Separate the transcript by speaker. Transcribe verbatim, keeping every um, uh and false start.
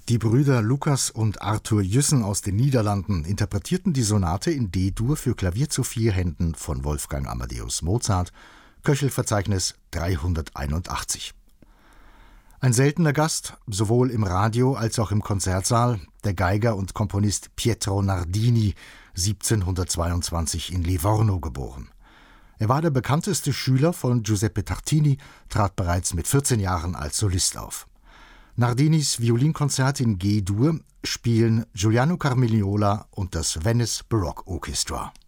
Speaker 1: Die Brüder Lukas und Arthur Jüssen aus den Niederlanden interpretierten die Sonate in D-Dur für Klavier zu vier Händen von Wolfgang Amadeus Mozart, Köchelverzeichnis dreihunderteinundachtzig. Ein seltener Gast, sowohl im Radio als auch im Konzertsaal, der Geiger und Komponist Pietro Nardini, siebzehnhundertzweiundzwanzig in Livorno geboren. Er war der bekannteste Schüler von Giuseppe Tartini, trat bereits mit vierzehn Jahren als Solist auf. Nardinis Violinkonzert in G-Dur spielen Giuliano Carmignola und das Venice Baroque Orchestra.